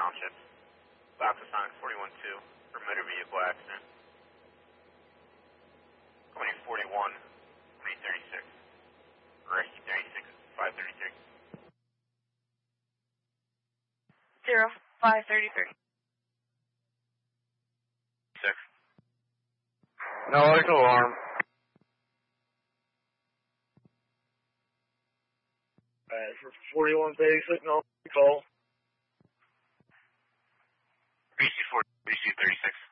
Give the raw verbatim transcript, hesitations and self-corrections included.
Township. Box Sonic forty-one two for motor vehicle accident. twenty forty-one, twenty thirty-six. Rescue thirty-six, five thirty-three. Zero, five thirty-three. Six. No electrical alarm. Alright, for forty-one thirty-six, no call. B C four, B C thirty-six.